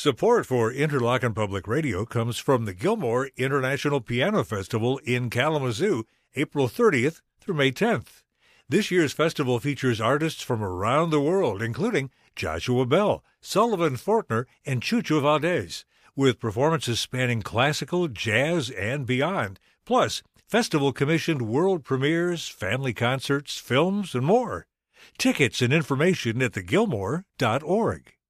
Support for Interlochen Public Radio comes from the Gilmore International Piano Festival in Kalamazoo, April 30th through May 10th. This year's festival features artists from around the world, including Joshua Bell, Sullivan Fortner, and Chucho Valdez, with performances spanning classical, jazz, and beyond, plus festival-commissioned world premieres, family concerts, films, and more. Tickets and information at thegilmore.org.